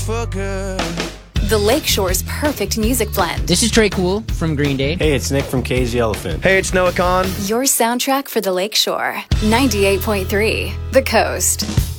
for good. The Lakeshore's perfect music blend. This is Trey Cool from Green Day. Hey, it's Nick from Cage the Elephant. Hey, it's Noah Khan. Your soundtrack for the Lakeshore. 98.3 The Coast.